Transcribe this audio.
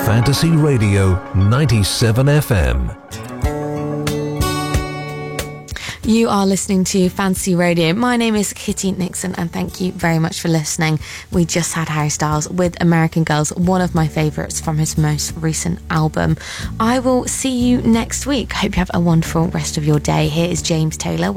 Fantasy Radio 97 FM. You are listening to Fantasy Radio. My name is Kitty Nixon and thank you very much for listening. We just had Harry Styles with American Girls, one of my favourites from his most recent album. I will see you next week. Hope you have a wonderful rest of your day. Here is James Taylor.